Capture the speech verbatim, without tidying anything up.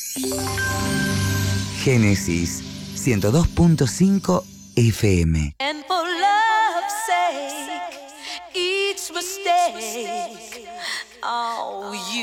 Génesis ciento dos punto cinco F M. And for love's sake, each mistake, oh, you